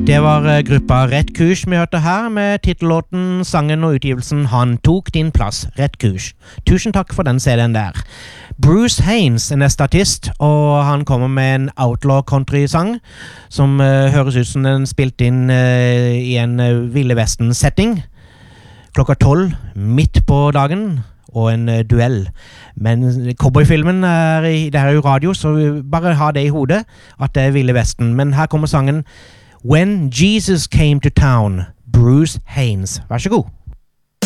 Det var gruppa Rett Kurs vi hørte her med titellåten, sangen og utgivelsen Han tok din plass, Rett Kurs. Tusen takk for den CD-en der. Bruce Haynes er neste artist, og han kommer med en outlaw country-sang som høres ut som den spilt inn i en Ville Vesten-setting. Klokka 12, midt på dagen, og en duell. Men cowboyfilmen det er jo radio, så bare ha det i hodet at det er Ville Vesten. Men her kommer sangen When Jesus Came to Town, Bruce Haynes. Vær så god.